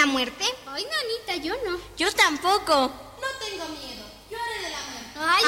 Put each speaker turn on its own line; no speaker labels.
la muerte?
Ay, nanita, yo no.
Yo tampoco.
No tengo miedo. Yo haré de la muerte.
Ay,